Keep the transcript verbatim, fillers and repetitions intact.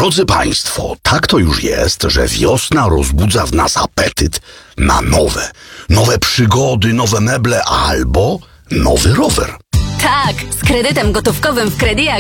Drodzy Państwo, tak to już jest, że wiosna rozbudza w nas apetyt na nowe. Nowe przygody, nowe meble albo nowy rower. Tak, z kredytem gotówkowym w Crediak